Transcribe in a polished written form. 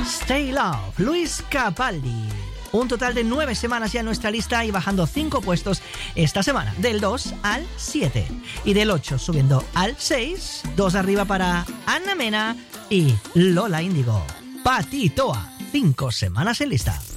Stay Love, Luis Capaldi. Un total de 9 semanas ya en nuestra lista y bajando 5 puestos esta semana, del 2 al 7. Y del 8 subiendo al 6, 2 arriba para Ana Mena y Lola Índigo. Patitoa, 5 semanas en lista.